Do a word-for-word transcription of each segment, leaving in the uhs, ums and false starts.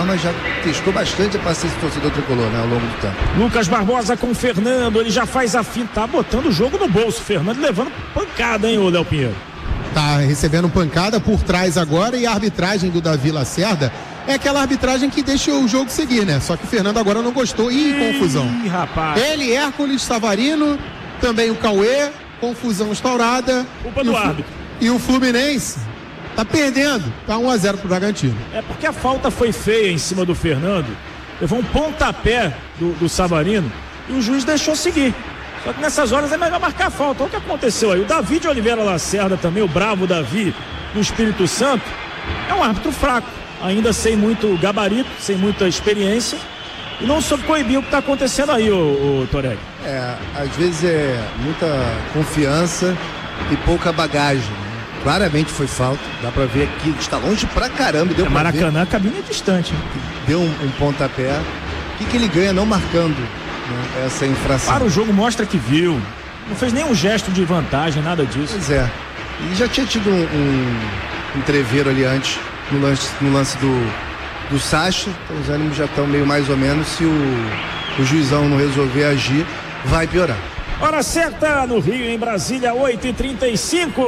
forma, já testou bastante a paciência do torcedor tricolor, né, ao longo do tempo. Lucas Barbosa com o Fernando, ele já faz a fita, tá botando o jogo no bolso. Fernando levando pancada, hein, o Léo Pinheiro? Tá recebendo pancada por trás agora, e a arbitragem do Davi Lacerda é aquela arbitragem que deixa o jogo seguir, né? Só que o Fernando agora não gostou. Ih, Ih confusão. Rapaz. Ele, Hércules, Savarino, também o Cauê, confusão instaurada. Culpa do árbitro. E o Fluminense tá perdendo, tá um a zero pro Bragantino. É porque a falta foi feia em cima do Fernando, levou um pontapé do, do Savarino e o juiz deixou seguir. Só que nessas horas é melhor marcar a falta. Olha o que aconteceu aí. O Davi de Oliveira Lacerda também, o bravo Davi do Espírito Santo, é um árbitro fraco, ainda sem muito gabarito, sem muita experiência, e não soube coibir o que está acontecendo aí, o, o Torelli. É, às vezes é muita confiança e pouca bagagem. Claramente foi falta, dá pra ver aqui, está longe pra caramba. Deu é, pra Maracanã, ver. A cabine é distante. Deu um, um pontapé. O que, que ele ganha não marcando, né, essa infração? Para o jogo, mostra que viu. Não fez nenhum gesto de vantagem, nada disso. Pois é. E já tinha tido um, um, um treveiro ali antes, no lance, no lance do, do Sacha. Então os ânimos já estão meio mais ou menos. Se o, o juizão não resolver agir, vai piorar. Hora certa no Rio, em Brasília, oito e trinta e cinco.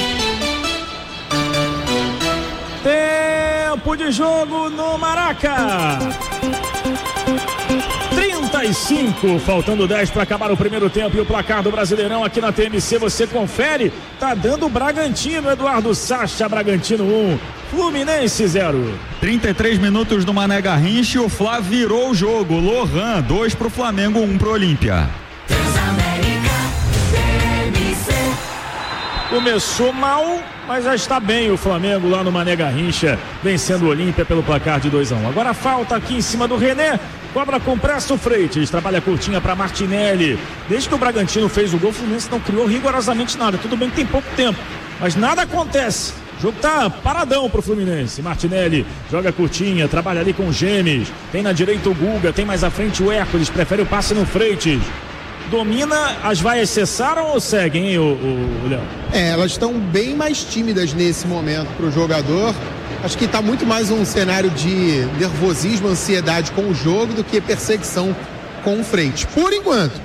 Tempo de jogo no Maraca. trinta e cinco, faltando dez para acabar o primeiro tempo, e o placar do Brasileirão aqui na T M C você confere. Tá dando o Bragantino, Eduardo Sacha. Bragantino um, Fluminense zero. trinta e três minutos do Mané Garrincha e o Flá virou o jogo. Lohan, dois pro Flamengo, um pro Olímpia. Começou mal, mas já está bem o Flamengo lá no Mané Garrincha, vencendo o Olímpia pelo placar de dois a um. Agora falta aqui em cima do René, cobra com pressa o Freitas, trabalha curtinha para Martinelli. Desde que o Bragantino fez o gol, o Fluminense não criou rigorosamente nada. Tudo bem que tem pouco tempo, mas nada acontece. O jogo tá paradão pro Fluminense. Martinelli joga curtinha, trabalha ali com o Gêmeos. Tem na direita o Guga, tem mais à frente o Hércules, prefere o passe no Freitas. Domina, as vaias cessaram ou seguem, hein, o, o, o Léo? É, elas estão bem mais tímidas nesse momento para o jogador. Acho que está muito mais um cenário de nervosismo, ansiedade com o jogo do que perseguição com o Freitas, por enquanto.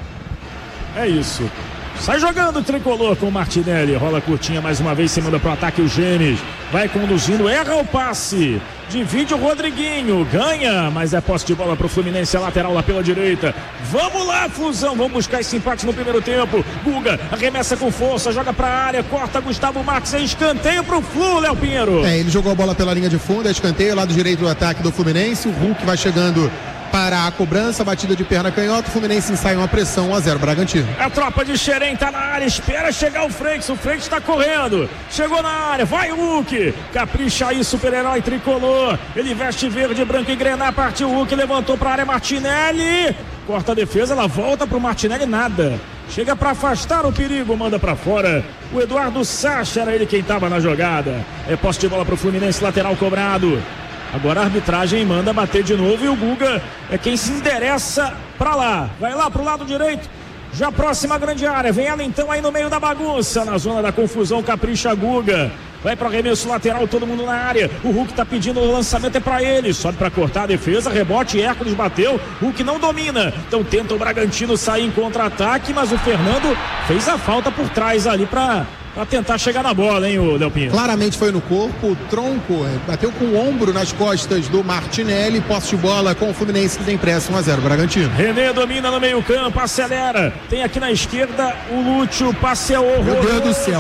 É isso. Sai jogando o tricolor com o Martinelli, rola curtinha mais uma vez, se manda pro ataque o Gênesis, vai conduzindo, erra o passe, divide o Rodriguinho, ganha, mas é posse de bola pro Fluminense, a lateral lá pela direita. Vamos lá, Flusão, vamos buscar esse empate no primeiro tempo. Guga arremessa com força, joga pra área, corta Gustavo Marques, é escanteio pro Flu, Léo Pinheiro. É, ele jogou a bola pela linha de fundo, é escanteio, lado direito do ataque do Fluminense, o Hulk vai chegando para a cobrança, batida de perna canhota, o Fluminense ensaia uma pressão, um a zero Bragantino. A tropa de Xerém tá na área, espera chegar o Freitas, o Freitas tá correndo, chegou na área, vai o Hulk, capricha aí, super-herói tricolor, ele veste verde, branco e grená, partiu o Hulk, levantou pra área, Martinelli, corta a defesa, ela volta pro Martinelli, nada, chega pra afastar o perigo, manda pra fora, o Eduardo Sacha era ele quem tava na jogada, é posse de bola pro Fluminense, lateral cobrado. Agora a arbitragem manda bater de novo e o Guga é quem se endereça pra lá. Vai lá pro lado direito, já próxima à grande área. Vem ela então aí no meio da bagunça, na zona da confusão, capricha Guga. Vai pro arremesso lateral, todo mundo na área. O Hulk tá pedindo o lançamento, é pra ele. Sobe pra cortar a defesa, rebote, Hércules bateu. Hulk não domina. Então tenta o Bragantino sair em contra-ataque, mas o Fernando fez a falta por trás ali pra... Pra tentar chegar na bola, hein, o Léo Pinheiro? Claramente foi no corpo, o tronco, bateu com o ombro nas costas do Martinelli, posse de bola com o Fluminense que tem pressa, um a zero Bragantino. René domina no meio campo, acelera, tem aqui na esquerda o Lúcio, passe é horroroso. Meu Deus do céu.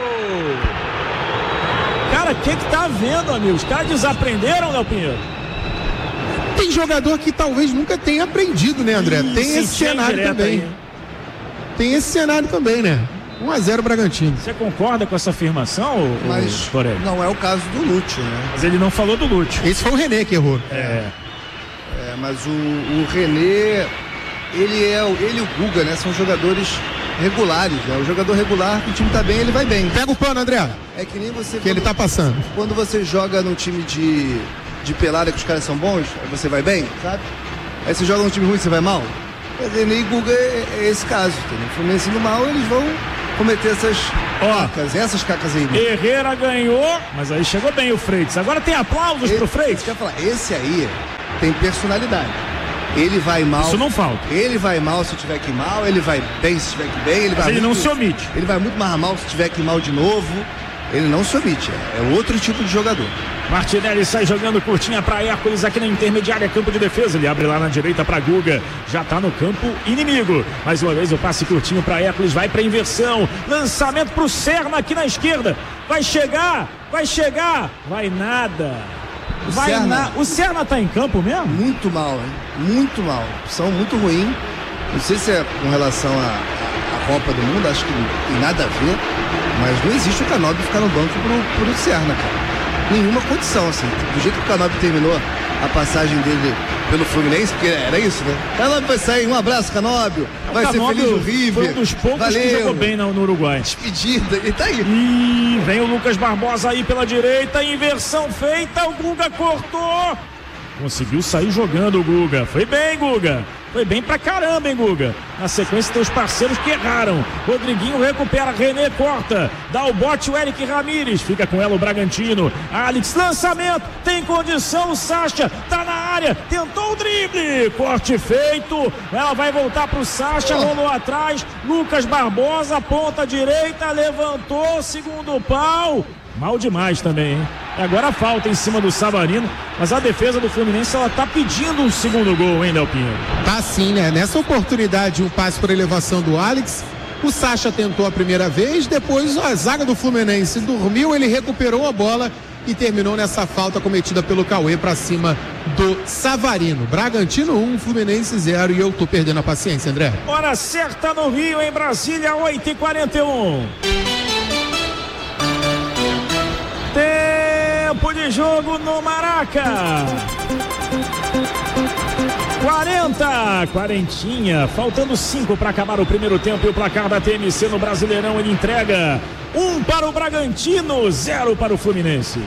Cara, o que que tá vendo, amigos? Os caras desaprenderam, Léo Pinheiro? Tem jogador que talvez nunca tenha aprendido, né, André? Ih, tem esse cenário também. Aí. Tem esse cenário também, né? um a zero Bragantino. Você concorda com essa afirmação, mas Torelli? Não é o caso do Lúcio, né? Mas ele não falou do Lúcio. Esse foi o René que errou. É. é mas o, o René, ele, é, ele e o Guga, né? São jogadores regulares, né? O jogador regular, que o time tá bem, ele vai bem. Pega o pano, André. É que nem você... Que quando, ele tá passando. Quando você joga num time de, de pelada que os caras são bons, aí você vai bem, sabe? Aí você joga num time ruim, você vai mal. René e Guga é, é esse caso, entendeu? O Fluminense indo mal, eles vão cometer essas Ó, cacas, essas cacas aí. Né? Herrera ganhou, mas aí chegou bem o Freitas. Agora tem aplausos esse, pro Freitas. Quer falar, esse aí, tem personalidade. Ele vai mal. Isso não falta. Ele vai mal se tiver que ir mal, ele vai bem se tiver que ir bem. Ele, Mas vai ele muito, não se omite. Ele vai muito mais mal se tiver que ir mal de novo. Ele não se omite. É outro tipo de jogador. Martinelli sai jogando curtinha para Hércules aqui na intermediária, campo de defesa. Ele abre lá na direita para Guga. Já tá no campo inimigo. Mais uma vez o passe curtinho para Hércules. Vai para inversão. Lançamento pro Serna aqui na esquerda. Vai chegar. Vai chegar. Vai nada. O Vai Serna, na... o Serna tá em campo mesmo? Muito mal, hein? Muito mal. Opção muito ruim. Não sei se é com relação à Copa do Mundo, acho que não tem nada a ver. Mas não existe o Canóbio ficar no banco pro, pro Serna, cara. Nenhuma condição, assim. Do jeito que o Canóbio terminou a passagem dele pelo Fluminense, porque era isso, né? Canóbio vai sair, um abraço, Canóbio. Vai ser feliz no River. Foi um dos poucos Valeu. que jogou bem no, no Uruguai. Despedida, ele tá aí. E vem o Lucas Barbosa aí pela direita, inversão feita, o Guga cortou. Conseguiu sair jogando o Guga. Foi bem, Guga. Foi bem pra caramba, hein, Guga? Na sequência, teus parceiros que erraram. Rodriguinho recupera, René corta. Dá o bote o Eric Ramírez. Fica com ela o Bragantino. Alex, lançamento. Tem condição, o Sacha. Tá na área. Tentou o drible. Corte feito. Ela vai voltar pro Sacha. Rolou atrás. Lucas Barbosa, ponta direita. Levantou. Segundo pau. Mal demais também, hein? Agora falta em cima do Savarino, mas a defesa do Fluminense, ela tá pedindo um segundo gol, hein, Del Pinheiro? Tá sim, né? Nessa oportunidade, um passe por elevação do Alex, o Sacha tentou a primeira vez, depois a zaga do Fluminense dormiu, ele recuperou a bola e terminou nessa falta cometida pelo Cauê pra cima do Savarino. Bragantino um, Fluminense zero, e eu tô perdendo a paciência, André. Hora certa no Rio, em Brasília, oito e quarenta e um. Tempo de jogo no Maraca. quarenta, quarentinha, faltando cinco para acabar o primeiro tempo, e o placar da T M C no Brasileirão ele entrega um para o Bragantino, zero para o Fluminense.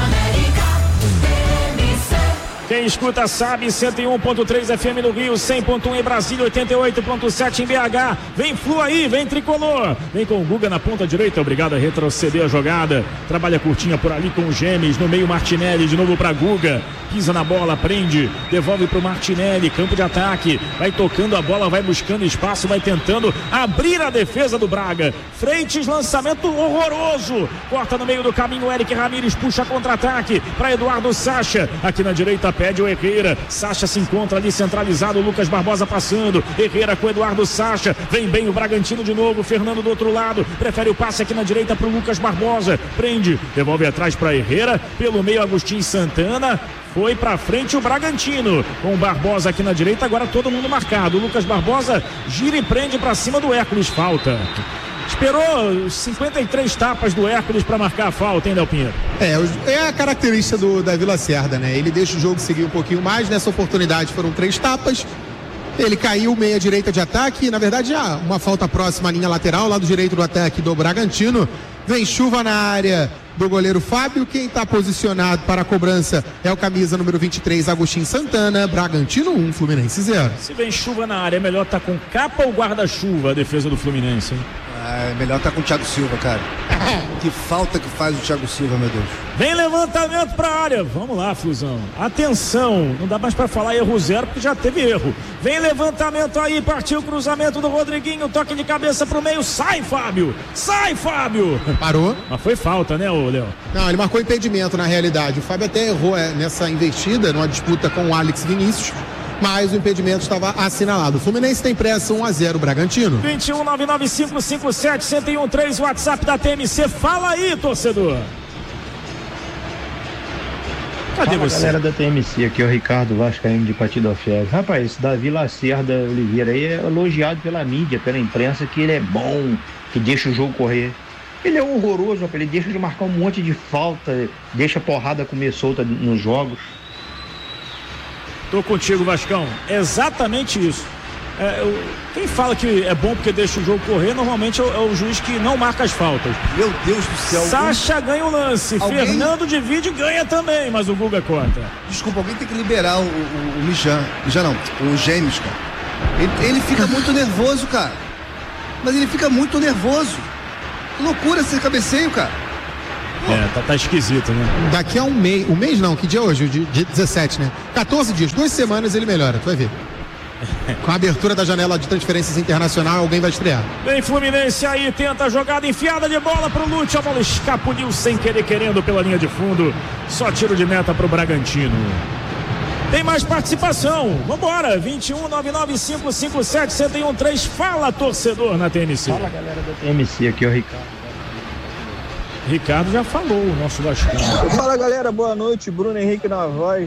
Quem escuta sabe, cento e um ponto três F M no Rio, cem ponto um em Brasília, oitenta e oito ponto sete em B H. Vem Flu aí, vem Tricolor. Vem com o Guga na ponta direita, obrigado a retroceder a jogada. Trabalha curtinha por ali com o Gemes, no meio Martinelli, de novo para Guga. Pisa na bola, prende, devolve para o Martinelli, campo de ataque. Vai tocando a bola, vai buscando espaço, vai tentando abrir a defesa do Braga. Freitas, lançamento horroroso. Corta no meio do caminho, Eric Ramírez puxa contra-ataque para Eduardo Sacha. Aqui na direita, pede o Herrera. Sacha se encontra ali centralizado. Lucas Barbosa passando. Herrera com Eduardo Sacha. Vem bem o Bragantino de novo. Fernando do outro lado. Prefere o passe aqui na direita para o Lucas Barbosa. Prende. Devolve atrás para Herrera. Pelo meio, Agostinho Santana. Foi pra frente o Bragantino. Com o Barbosa aqui na direita. Agora todo mundo marcado. O Lucas Barbosa gira e prende para cima do Hércules. Falta. Esperou cinquenta e três tapas do Hércules para marcar a falta, hein, Del Pinheiro? É, é a característica do Davi Lacerda, né? Ele deixa o jogo seguir um pouquinho mais. Nessa oportunidade foram três tapas. Ele caiu meia direita de ataque. Na verdade, já uma falta próxima à linha lateral, lado direito do ataque do Bragantino. Vem chuva na área do goleiro Fábio. Quem está posicionado para a cobrança é o camisa número vinte e três, Agostinho Santana. Bragantino um, Fluminense zero. Se vem chuva na área, é melhor estar tá com capa ou guarda-chuva a defesa do Fluminense, hein? Ah, é melhor estar tá com o Thiago Silva, cara. Que falta que faz o Thiago Silva, meu Deus. Vem levantamento para a área. Vamos lá, Flusão. Atenção, não dá mais para falar erro zero porque já teve erro. Vem levantamento aí, partiu o cruzamento do Rodriguinho, toque de cabeça pro meio. Sai, Fábio! Sai, Fábio! Parou. Mas foi falta, né, ô Léo? Não, ele marcou impedimento na realidade. O Fábio até errou é, nessa investida, numa disputa com o Alex Vinícius, mas o impedimento estava assinalado. O Fluminense tem pressa, um a zero, Bragantino. vinte e um, nove nove cinco cinco sete, um zero um três, WhatsApp da T M C. Fala aí, torcedor. Cadê Fala, você? Galera da T M C, aqui é o Ricardo Vascaíno de Patidofé. Rapaz, esse Davi Lacerda Oliveira aí é elogiado pela mídia, pela imprensa, que ele é bom, que deixa o jogo correr. Ele é horroroso, rapaz. Ele deixa de marcar um monte de falta, deixa a porrada comer solta nos jogos. Tô contigo, Vascão. Exatamente isso. É, eu, quem fala que é bom porque deixa o jogo correr, normalmente é o, é o juiz que não marca as faltas. Meu Deus do céu. Sacha alguém... ganha o lance. Alguém... Fernando divide e ganha também, mas o Guga corta. Desculpa, alguém tem que liberar o, o, o Mijan. Mijan não, o Gêmeos, cara. Ele, ele fica muito nervoso, cara. Mas ele fica muito nervoso. Que loucura esse cabeceio, cara. É, tá, tá esquisito, né? Daqui a um mês, um mês não, que dia é hoje? Dia dezessete, né? quatorze dias, duas semanas ele melhora, tu vai ver. Com a abertura da janela de transferências internacional, alguém vai estrear. Vem Fluminense aí, tenta a jogada enfiada de bola pro Lúcio, a bola escapuliu sem querer querendo pela linha de fundo, só tiro de meta pro Bragantino. Tem mais participação, vambora, vinte e um, nove nove cinco cinco sete, zero um três, fala torcedor na T M C. Fala galera da T M C, aqui é o Ricardo. Ricardo já falou, o nosso Vascão. Fala galera, boa noite, Bruno Henrique na voz.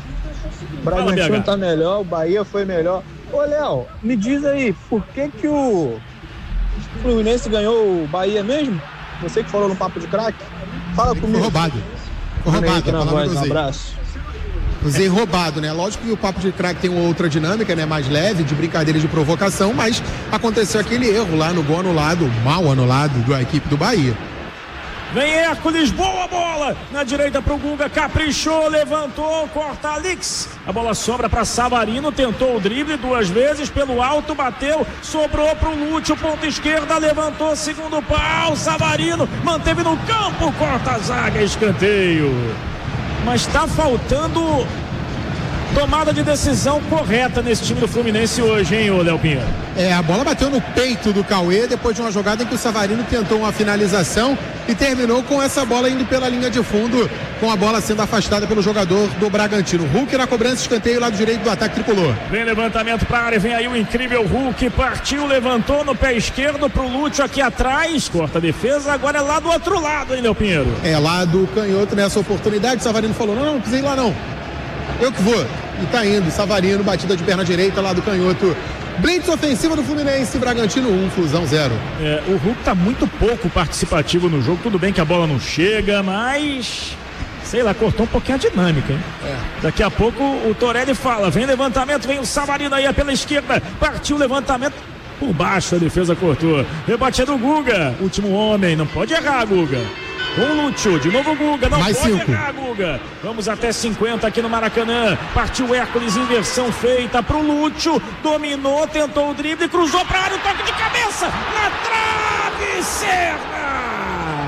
O Bragantino tá melhor, o Bahia foi melhor. Ô Léo, me diz aí, por que que o Fluminense ganhou o Bahia mesmo? Você que falou no Papo de Craque? Fala Ele comigo. Foi roubado. Foi roubado, na voz, um abraço. Usei roubado, né? Lógico que o Papo de Craque tem uma outra dinâmica, né? Mais leve, de brincadeira, de provocação, mas aconteceu aquele erro lá no gol anulado, mal anulado da equipe do Bahia. Vem Hércules, boa bola, na direita pro Guga, caprichou, levantou, corta Alix, a bola sobra para Savarino, tentou o drible duas vezes, pelo alto, bateu, sobrou pro Lúcio, ponta esquerda, levantou, segundo pau, Savarino, manteve no campo, corta a zaga, escanteio. Mas tá faltando tomada de decisão correta nesse time do Fluminense hoje, hein, ô Léo Pinheiro? É, a bola bateu no peito do Cauê depois de uma jogada em que o Savarino tentou uma finalização e terminou com essa bola indo pela linha de fundo, com a bola sendo afastada pelo jogador do Bragantino. Hulk na cobrança, escanteio lado direito do ataque tricolor. Vem levantamento para a área, vem aí o incrível Hulk, partiu, levantou no pé esquerdo pro Lúcio aqui atrás, corta a defesa, agora é lá do outro lado, hein, Léo Pinheiro? É, lá do canhoto nessa oportunidade, o Savarino falou, não, não, não precisei ir lá não. Eu que vou. E tá indo, Savarino, batida de perna direita lá do canhoto. Blitz ofensiva do Fluminense, Bragantino um, Flusão zero. É, o Hulk tá muito pouco participativo no jogo, tudo bem que a bola não chega, mas... sei lá, cortou um pouquinho a dinâmica, hein? É. Daqui a pouco o Torelli fala, vem levantamento, vem o Savarino aí pela esquerda, partiu o levantamento, por baixo a defesa cortou. Rebate é do Guga, último homem, não pode errar, Guga. Com o Lúcio, de novo o Guga, não Mais pode cinco. errar, Guga. Vamos até cinquenta aqui no Maracanã. Partiu Hércules, inversão feita pro Lúcio, dominou, tentou o drible, cruzou pra área, o toque de cabeça, na trave, Serna!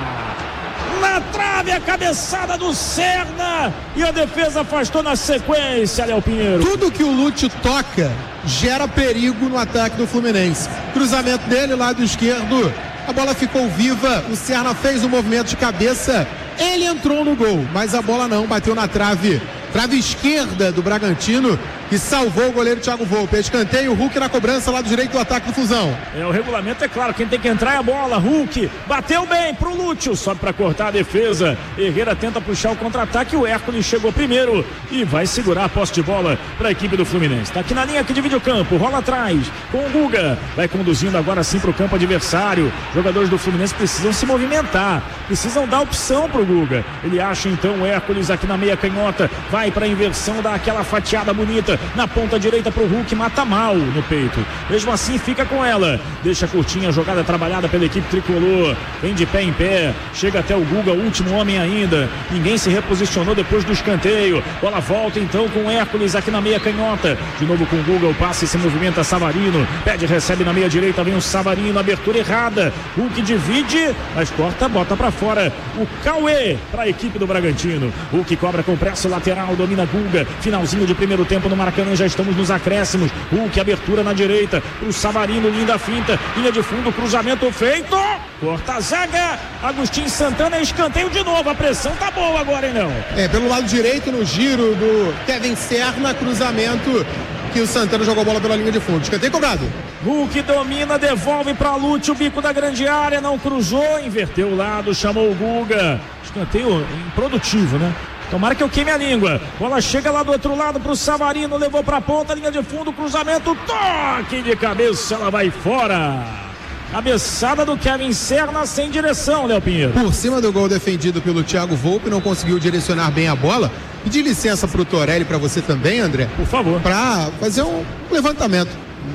Na trave, a cabeçada do Serna, e a defesa afastou na sequência, Léo Pinheiro. Tudo que o Lúcio toca gera perigo no ataque do Fluminense. Cruzamento dele, lado esquerdo, a bola ficou viva, o Serna fez um movimento de cabeça, ele entrou no gol, mas a bola não, bateu na trave, trave esquerda do Bragantino, que salvou o goleiro Thiago Volpe. Escanteio, Hulk na cobrança, lado direito do ataque do Flusão. É, o regulamento é claro, quem tem que entrar é a bola. Hulk bateu bem pro Lúcio, sobe pra cortar a defesa. Herrera tenta puxar o contra-ataque, o Hércules chegou primeiro e vai segurar a posse de bola pra equipe do Fluminense. Tá aqui na linha que divide o campo, rola atrás com o Guga, vai conduzindo agora sim pro campo adversário. Jogadores do Fluminense precisam se movimentar, precisam dar opção pro Guga. Ele acha então o Hércules aqui na meia canhota, vai pra inversão, dá aquela fatiada bonita na ponta direita pro Hulk, mata mal no peito, mesmo assim fica com ela, deixa curtinha a jogada trabalhada pela equipe tricolor, vem de pé em pé, chega até o Guga, o último homem ainda, ninguém se reposicionou depois do escanteio, bola volta então com o Hércules aqui na meia canhota, de novo com o Guga, o passe se movimenta, Savarino, pede, recebe na meia direita, vem o Savarino, abertura errada, Hulk divide, mas corta, bota pra fora, o Cauê pra a equipe do Bragantino, Hulk cobra com pressa lateral, domina Guga, finalzinho de primeiro tempo no Maracanã, já estamos nos acréscimos, Hulk, abertura na direita, o Savarino, linda finta, linha de fundo, cruzamento feito, corta a zaga, Agostinho Santana, escanteio de novo, a pressão tá boa agora, hein, não? É, pelo lado direito, no giro do Kevin Serna, cruzamento, que o Santana jogou a bola pela linha de fundo, escanteio cobrado. Hulk domina, devolve pra Lúcio, bico da grande área, não cruzou, inverteu o lado, chamou o Guga, escanteio improdutivo, né? Tomara que eu queime a língua. Bola chega lá do outro lado pro Savarino, levou pra ponta, linha de fundo, cruzamento, toque de cabeça, ela vai fora. Cabeçada do Kevin Serna sem direção, Léo Pinheiro. Por cima do gol defendido pelo Thiago Volpe, não conseguiu direcionar bem a bola. Pedir licença pro Torelli, pra você também, André. Por favor. Pra fazer um levantamento.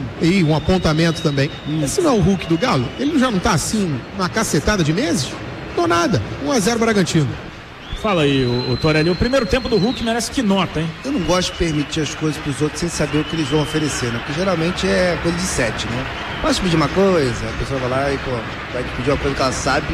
E um apontamento também. Hum. Esse não é o Hulk do Galo? Ele já não tá assim, uma cacetada de meses? Não nada. um a zero Bragantino. Fala aí, o, o Torelli, o primeiro tempo do Hulk merece que nota, hein? Eu não gosto de permitir as coisas pros outros sem saber o que eles vão oferecer, né? Porque geralmente é coisa de sete, né? Posso pedir uma coisa? A pessoa vai lá e, pô, vai te pedir uma coisa que ela sabe,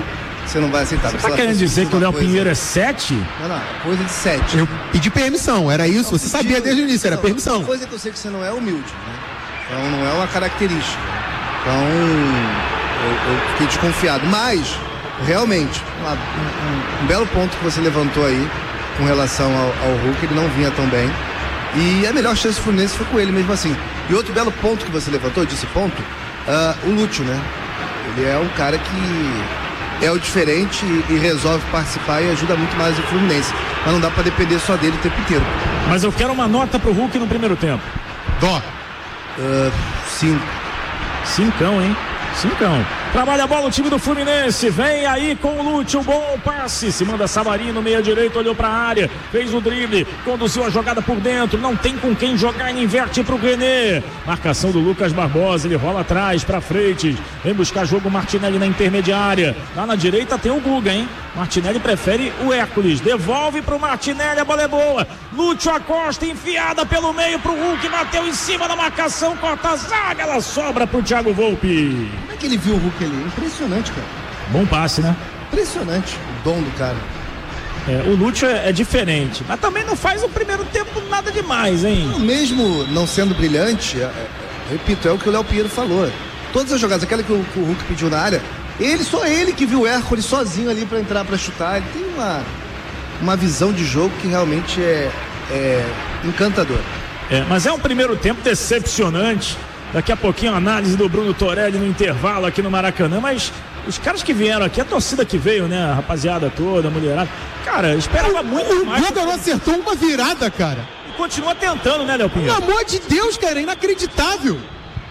você não vai aceitar. Você tá querendo dizer que o Léo Pinheiro é sete? Não, não, coisa de sete. Eu pedi permissão, era isso, você sabia desde o início, era permissão. Uma coisa que eu sei que você não é humilde, né? Então não é uma característica. Então eu, eu fiquei desconfiado. Mas, realmente, uma, um, um belo ponto que você levantou aí com relação ao, ao Hulk, ele não vinha tão bem. E a melhor chance do Fluminense foi com ele mesmo assim. E outro belo ponto que você levantou, eu disse ponto, uh, o Lúcio, né? Ele é um cara que é o diferente e, e resolve participar e ajuda muito mais o Fluminense. Mas não dá pra depender só dele o tempo inteiro. Mas eu quero uma nota pro Hulk no primeiro tempo. Dó. Uh, cinco. Cincão, hein? Cincão. Trabalha a bola o time do Fluminense. Vem aí com o Lúcio. Bom passe. Se manda Savarino, meia direita, olhou pra área. Fez o drible. Conduziu a jogada por dentro. Não tem com quem jogar. Ele inverte pro René. Marcação do Lucas Barbosa. Ele rola atrás pra Freitas. Vem buscar jogo Martinelli na intermediária. Lá na direita tem o Guga, hein? Martinelli prefere o Hércules. Devolve pro Martinelli. A bola é boa. Lúcio Acosta enfiada pelo meio pro Hulk. Bateu em cima da marcação. Corta a zaga. Ela sobra pro Thiago Volpi. Como é que ele viu o Hulk ali? Impressionante, cara. Bom passe, né? Impressionante o dom do cara. É, o Lúcio é, é diferente, mas também não faz o primeiro tempo nada demais, hein? Não, mesmo não sendo brilhante, é, é, repito, é o que o Léo Pinheiro falou. Todas as jogadas, aquela que o, que o Hulk pediu na área, ele, só ele que viu o Hércules sozinho ali pra entrar, pra chutar. Ele tem uma, uma visão de jogo que realmente é, é encantadora. É, mas é um primeiro tempo decepcionante. Daqui a pouquinho a análise do Bruno Torelli no intervalo aqui no Maracanã, mas os caras que vieram aqui, a torcida que veio, né, a rapaziada toda, a mulherada, cara, esperava muito o mais. O Guga não acertou uma virada, cara. E continua tentando, né, Léo Pinheiro? Pelo amor de Deus, cara, é inacreditável.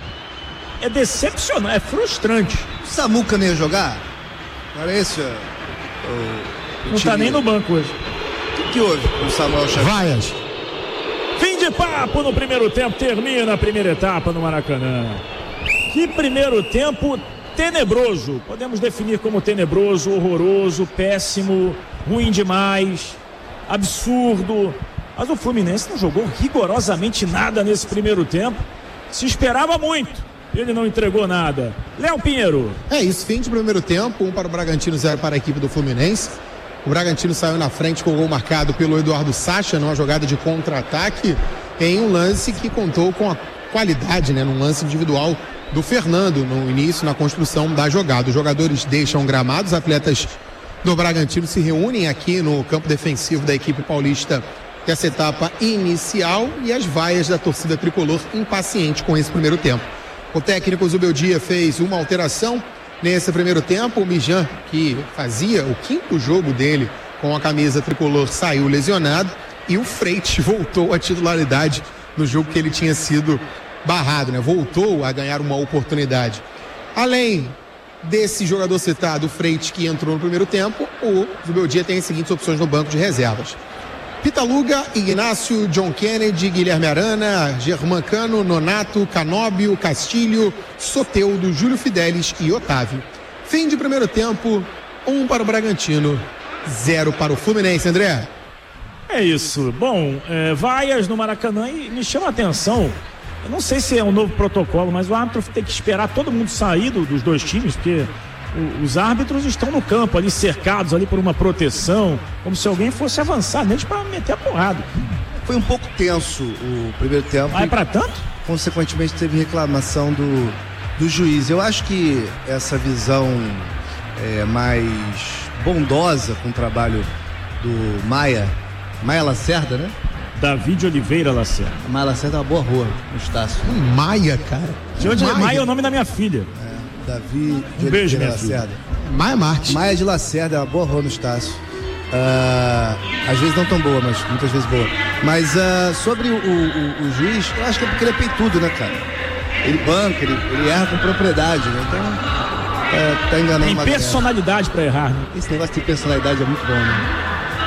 É decepcionante, é frustrante. O Samuca nem ia jogar? Não era esse? O, o não time... tá nem no banco hoje. O que, que houve com o Samuel Xavier? Vaias. Fim de papo no primeiro tempo, termina a primeira etapa no Maracanã. Que primeiro tempo tenebroso, podemos definir como tenebroso, horroroso, péssimo, ruim demais, absurdo. Mas o Fluminense não jogou rigorosamente nada nesse primeiro tempo. Se esperava muito, ele não entregou nada. Léo Pinheiro. É isso, fim de primeiro tempo, um para o Bragantino, zero para a equipe do Fluminense. O Bragantino saiu na frente com o gol marcado pelo Eduardo Sacha numa jogada de contra-ataque em um lance que contou com a qualidade, né, num lance individual do Fernando no início, na construção da jogada. Os jogadores deixam o gramado, os atletas do Bragantino se reúnem aqui no campo defensivo da equipe paulista dessa etapa inicial e as vaias da torcida tricolor impaciente com esse primeiro tempo. O técnico Zubeldia fez uma alteração nesse primeiro tempo. O Mijan, que fazia o quinto jogo dele com a camisa tricolor, saiu lesionado e o Freitas voltou à titularidade no jogo que ele tinha sido barrado, né? Voltou a ganhar uma oportunidade. Além desse jogador citado, o Freitas, que entrou no primeiro tempo, o Zubeldia tem as seguintes opções no banco de reservas: Pitaluga, Ignácio, John Kennedy, Guilherme Arana, Germán Cano, Nonato, Canóbio, Castilho, Soteldo, Júlio Fidelis e Otávio. Fim de primeiro tempo, um para o Bragantino, zero para o Fluminense, André. É isso. Bom, é, vaias no Maracanã e me chama a atenção, eu não sei se é um novo protocolo, mas o árbitro tem que esperar todo mundo sair do, dos dois times, porque o, os árbitros estão no campo ali, cercados ali por uma proteção, como se alguém fosse avançar neles para meter a porrada. Foi um pouco tenso o primeiro tempo. Vai para tanto? Consequentemente teve reclamação do, do juiz. Eu acho que essa visão é, mais bondosa com o trabalho do Maia, Maia Lacerda, né? David Oliveira Lacerda. A Maia Lacerda é uma boa rua no Estácio. Um Maia, cara. De onde é Maia? Maia é o nome da minha filha. É, Davi de um beijo, Oliveira minha Lacerda. filha. Maia Marques. Maia de Lacerda é uma boa rua no Estácio. Uh, às vezes não tão boa, mas muitas vezes boa. Mas uh, sobre o, o, o juiz, eu acho que é porque ele é peitudo, né, cara? Ele banca, ele, ele erra com propriedade, né? Então, é, tá enganando. Tem uma personalidade pra errar, né? Esse negócio de personalidade é muito bom, né?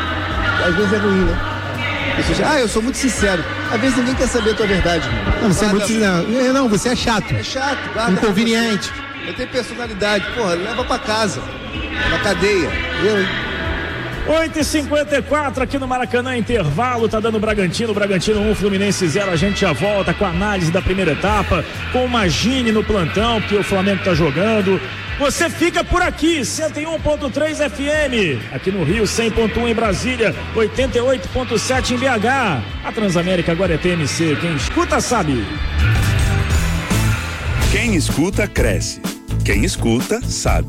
Às vezes é ruim, né? Pessoas, ah, eu sou muito sincero. Às vezes ninguém quer saber a tua verdade, mano. Não, você é muito sincero. Não, você é chato. É chato. Guarda inconveniente. Eu tenho personalidade. Porra, leva pra casa. Na cadeia. Eu, hein? oito e cinquenta e quatro aqui no Maracanã, intervalo, tá dando Bragantino, Bragantino um, Fluminense zero. A gente já volta com a análise da primeira etapa, com o Magine no plantão, porque o Flamengo tá jogando. Você fica por aqui, cento e um ponto três F M, aqui no Rio, cem ponto um em Brasília, oitenta e oito ponto sete em B H. A Transamérica agora é T M C, quem escuta sabe. Quem escuta cresce, quem escuta sabe.